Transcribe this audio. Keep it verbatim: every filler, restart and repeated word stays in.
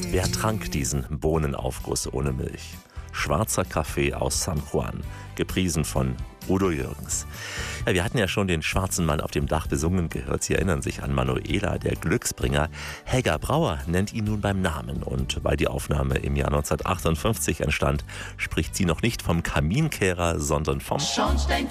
Wer trank diesen Bohnenaufguss ohne Milch? Schwarzer Kaffee aus San Juan, gepriesen von Udo Jürgens. Ja, wir hatten ja schon den schwarzen Mann auf dem Dach besungen gehört. Sie erinnern sich an Manuela, der Glücksbringer. Helga Brauer nennt ihn nun beim Namen. Und weil die Aufnahme im Jahr neunzehnhundertachtundfünfzig entstand, spricht sie noch nicht vom Kaminkehrer, sondern vom Schornstein.